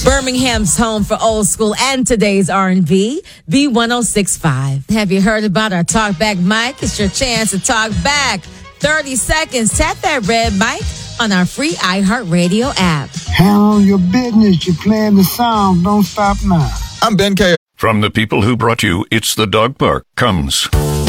Birmingham's home for old school and today's R&B, B1065. Have you heard about our Talk Back mic? It's your chance to talk back. 30 seconds. Tap that red mic on our free iHeartRadio app. Handle your business. You're playing the song. Don't stop now. I'm Ben K. From the people who brought you It's the Dog Park comes